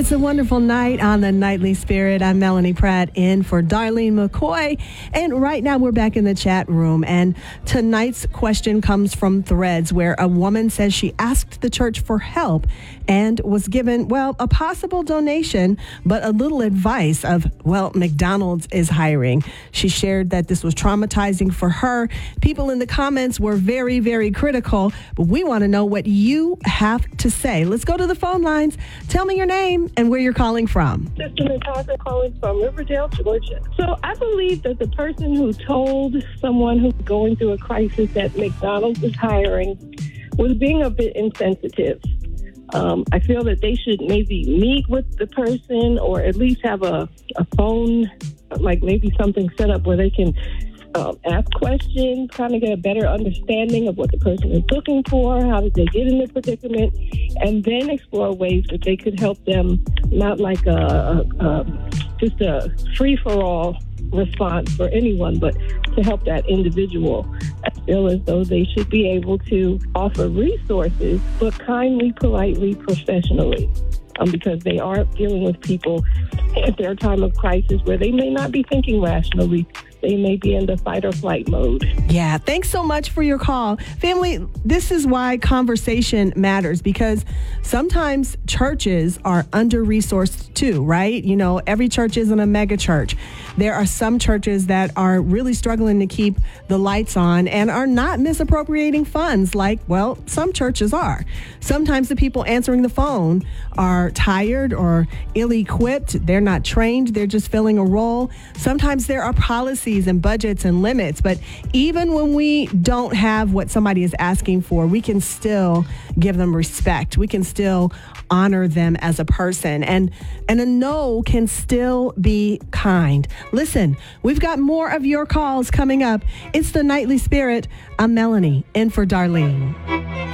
It's a wonderful night on the Nightly Spirit. I'm Melanie Pratt in for Darlene McCoy. And right now we're back in the chat room. And tonight's question comes from Threads, where a woman says she asked the church for help and was given, well, a possible donation, but a little advice of, well, McDonald's is hiring. She shared that this was traumatizing for her. People in the comments were very, very critical, but we want to know what you have to say. Let's go to the phone lines. Tell me your name and where you're calling from. Sister Natasha calling from Riverdale, Georgia. So I believe that the person who told someone who's going through a crisis that McDonald's is hiring was being a bit insensitive. I feel that they should maybe meet with the person or at least have a phone, like maybe something set up where they can ask questions, kind of get a better understanding of what the person is looking for, how did they get in this predicament, and then explore ways that they could help them, not like just a free-for-all response for anyone, but to help that individual. I feel as though they should be able to offer resources, but kindly, politely, professionally, because they are dealing with people at their time of crisis where they may not be thinking rationally. They may be in the fight or flight mode. Yeah, thanks so much for your call. Family, this is why conversation matters, because sometimes churches are under-resourced too, right? You know, every church isn't a mega church. There are some churches that are really struggling to keep the lights on and are not misappropriating funds like, well, some churches are. Sometimes the people answering the phone are tired or ill-equipped. They're not trained. They're just filling a role. Sometimes there are policies and budgets and limits, but even when we don't have what somebody is asking for, we can still give them respect. We can still honor them as a person, and a no can still be kind. Listen, we've got more of your calls coming up. It's the Nightly Spirit. I'm Melanie in for Darlene.